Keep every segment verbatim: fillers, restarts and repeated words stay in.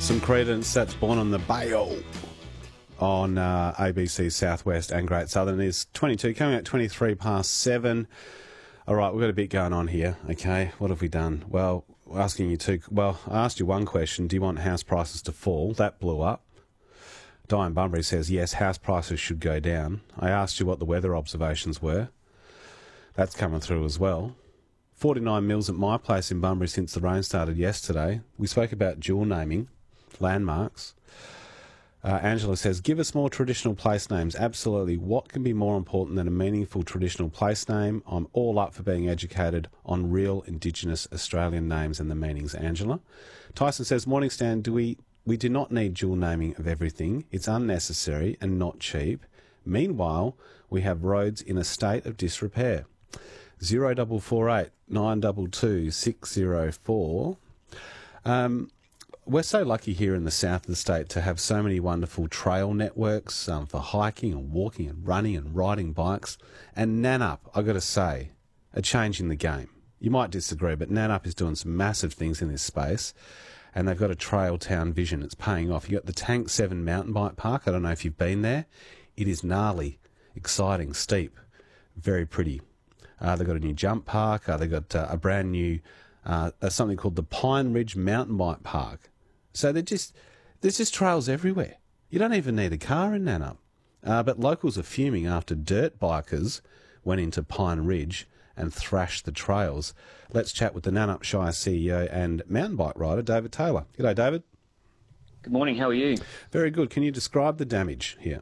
Some Credence, that's Born on the Bayou on uh, A B C Southwest and Great Southern. It is twenty-two, coming at twenty-three past seven. All right, we've got a bit going on here, okay? What have we done? Well, we're asking you two... Well, I asked you one question. Do you want house prices to fall? That blew up. Diane Bunbury says, yes, house prices should go down. I asked you what the weather observations were. That's coming through as well. forty-nine mils at my place in Bunbury since the rain started yesterday. We spoke about dual naming, landmarks. Uh, Angela says, give us more traditional place names. Absolutely. What can be more important than a meaningful traditional place name? I'm all up for being educated on real Indigenous Australian names and the meanings, Angela. Tyson says, morning, Stan, do we, we do not need dual naming of everything. It's unnecessary and not cheap. Meanwhile, we have roads in a state of disrepair. Zero double four eight nine double two six zero four. Um, we're so lucky here in the south of the state to have so many wonderful trail networks um, for hiking and walking and running and riding bikes. And Nanup, I've got to say, are changing the game. You might disagree, but Nanup is doing some massive things in this space, and they've got a trail town vision. It's paying off. You've got the Tank seven mountain bike park. I don't know if you've been there. It is gnarly, exciting, steep, very pretty. Uh, they've got a new jump park. Uh, they've got uh, a brand new, uh, uh, something called the Pine Ridge Mountain Bike Park. So they're just, there's just trails everywhere. You don't even need a car in Nanup. Uh, but locals are fuming after dirt bikers went into Pine Ridge and thrashed the trails. Let's chat with the Nanup Shire C E O and mountain bike rider, David Taylor. G'day, David. Good morning. How are you? Very good. Can you describe the damage here?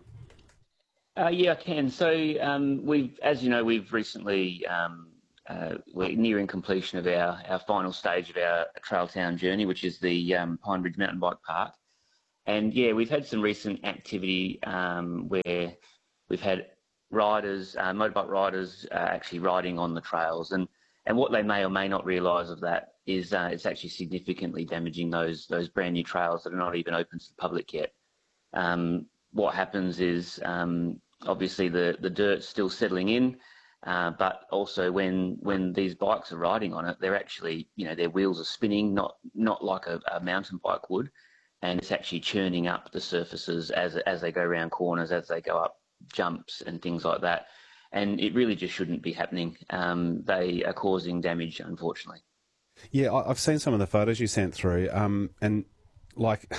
Uh, yeah, I can. So um, we've, as you know, we've recently um, uh, we're nearing completion of our, our final stage of our Trail Town journey, which is the um, Pine Ridge Mountain Bike Park. And yeah, we've had some recent activity um, where we've had riders, uh, motorbike riders, uh, actually riding on the trails, and and what they may or may not realise of that is uh, it's actually significantly damaging those those brand new trails that are not even open to the public yet. Um, what happens is um, obviously the, the dirt's still settling in, uh, but also when when these bikes are riding on it, they're actually, you know, their wheels are spinning, not not like a, a mountain bike would, and it's actually churning up the surfaces as as they go around corners, as they go up jumps and things like that. And it really just shouldn't be happening. Um, they are causing damage, unfortunately. Yeah, I've seen some of the photos you sent through, um, and like...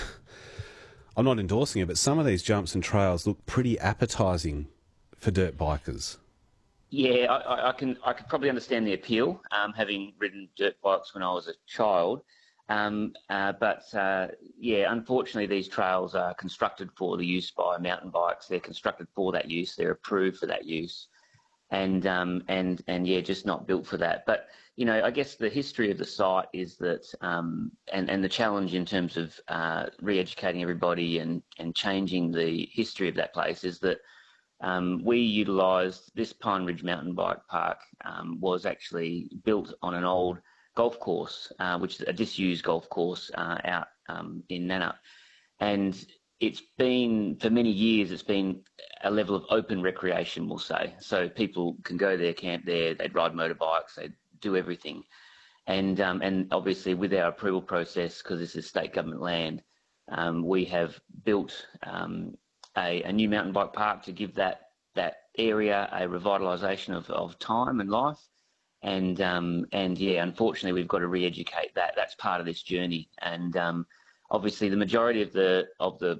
I'm not endorsing it, but some of these jumps and trails look pretty appetising for dirt bikers. Yeah, I, I can I could probably understand the appeal, um, having ridden dirt bikes when I was a child. Um, uh, but, uh, yeah, unfortunately, these trails are constructed for the use by mountain bikes. They're constructed for that use. They're approved for that use. And, um, and, and yeah, just not built for that. But, you know, I guess the history of the site is that, um, and, and the challenge in terms of uh, re-educating everybody and, and changing the history of that place is that um, we utilised this Pine Ridge Mountain Bike Park um, was actually built on an old golf course, uh, which is a disused golf course uh, out um, in Nanup. And it's been, for many years, it's been a level of open recreation, we'll say. So people can go there, camp there, they'd ride motorbikes, they'd do everything. And um, and obviously with our approval process, because this is state government land, um, we have built um, a, a new mountain bike park to give that that area a revitalisation of, of time and life. And um, and yeah, unfortunately, we've got to re-educate that. That's part of this journey. And um, obviously, the majority of the of the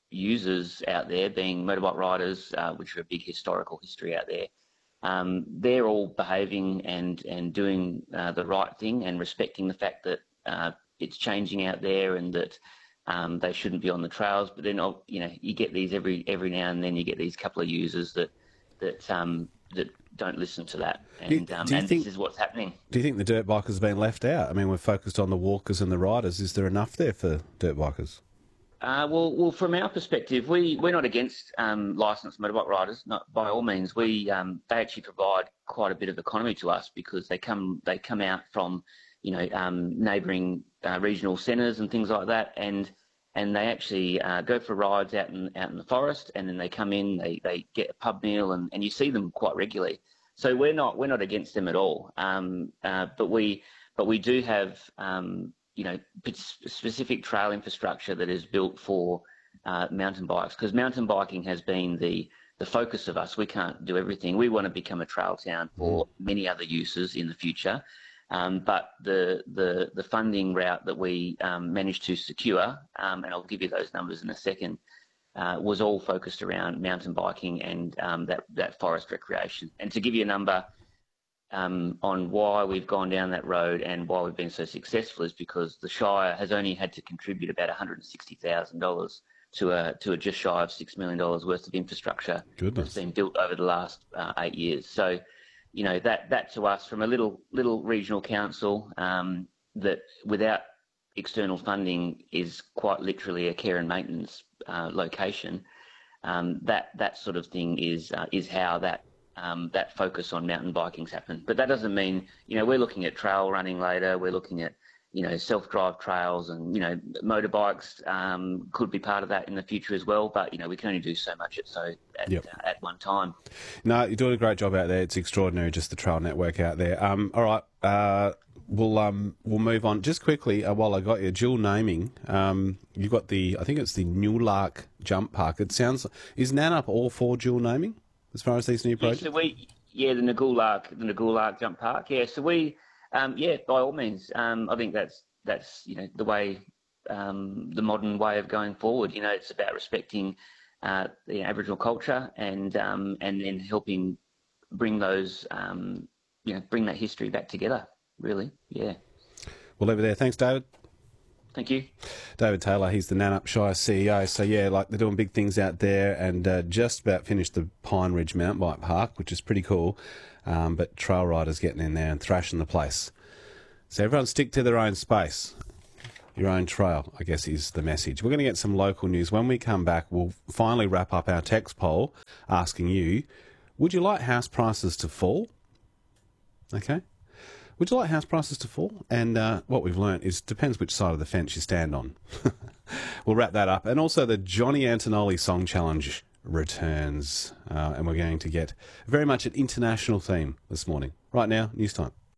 users out there, being motorbike riders, uh, which are a big historical history out there, um, they're all behaving and and doing uh, the right thing and respecting the fact that uh, it's changing out there and that um, they shouldn't be on the trails. But then, you know, you get these every every now and then. You get these couple of users that that um, that don't listen to that, and do, um, do and think, this is what's happening. Do you think the dirt bikers have been left out? I mean, we're focused on the walkers and the riders. Is there enough there for dirt bikers? Uh, well, well, from our perspective, we we're not against um, licensed motorbike riders. Not by all means. We um, they actually provide quite a bit of economy to us because they come they come out from, you know, um, neighbouring uh, regional centres and things like that, and and they actually uh, go for rides out in out in the forest, and then they come in, they they get a pub meal, and, and you see them quite regularly. So we're not we're not against them at all. Um, uh, but we but we do have um, you know, specific trail infrastructure that is built for uh, mountain bikes, because mountain biking has been the the focus of us. We can't do everything. We want to become a trail town for many other uses in the future. Um, but the, the the funding route that we um, managed to secure, um, and I'll give you those numbers in a second, uh, was all focused around mountain biking and um, that, that forest recreation. And to give you a number um, on why we've gone down that road and why we've been so successful is because the Shire has only had to contribute about one hundred sixty thousand dollars to a to a just shy of six million dollars worth of infrastructure Goodness. that's been built over the last uh, eight years. So, you know, that that to us from a little little regional council um, that without external funding is quite literally a care and maintenance uh, location. Um, that that sort of thing is uh, is how that um, that focus on mountain biking's happened. But that doesn't mean, you know, we're looking at trail running later. We're looking at, you know, self-drive trails, and, you know, motorbikes um, could be part of that in the future as well. But, you know, we can only do so much at so at, Yep. uh, at one time. No, you're doing a great job out there. It's extraordinary, just the trail network out there. Um, all right, uh, we'll um, we'll move on just quickly. Uh, while I got you, dual naming. Um, you've got the, I think it's the Newlark Jump Park. It sounds, is Nannup all for dual naming as far as these new Yeah, projects? so we, yeah, the Nagulak, the Nagulak Jump Park. Yeah, so we, um, yeah, by all means, um, I think that's that's you know the way, um, the modern way of going forward. You know, it's about respecting uh, the Aboriginal culture and um, and then helping bring those, um, you know, bring that history back together. Really, yeah. We'll leave it there. Thanks, David. Thank you. David Taylor, he's the Nannup Shire C E O. So, yeah, like they're doing big things out there, and uh, just about finished the Pine Ridge Mountain Bike Park, which is pretty cool. Um, but trail riders getting in there and thrashing the place. So everyone stick to their own space. Your own trail, I guess, is the message. We're going to get some local news. When we come back, we'll finally wrap up our text poll asking you, would you like house prices to fall? Okay. Would you like house prices to fall? And uh, what we've learnt is depends which side of the fence you stand on. We'll wrap that up. And also the Johnny Antonelli Song Challenge returns. Uh, and we're going to get very much an international theme this morning. Right now, news time.